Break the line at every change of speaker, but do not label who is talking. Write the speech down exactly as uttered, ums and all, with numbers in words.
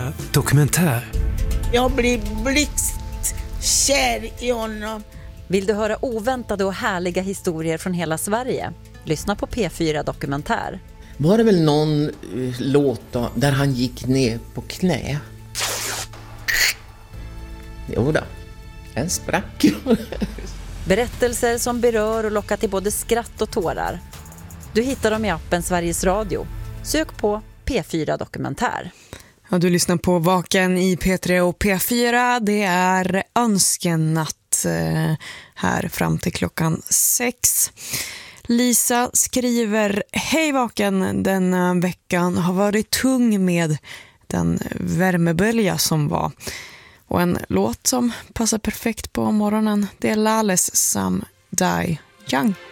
fyra Dokumentär.
Jag blir blixtkär i honom.
Vill du höra oväntade och härliga historier från hela Sverige? Lyssna på P fyra Dokumentär.
Var det väl någon uh, låt då, där han gick ner på knä? Jo då, en sprack.
Berättelser som berör och lockar till både skratt och tårar. Du hittar dem i appen Sveriges Radio. Sök på P fyra Dokumentär.
Ja, du lyssnar på Vaken i P tre och P fyra. Det är önskenatt eh, här fram till klockan sex. Lisa skriver: Hej Vaken, denna veckan har varit tung med den värmebölja som var. Och en låt som passar perfekt på morgonen, det är Lales Some Die Young.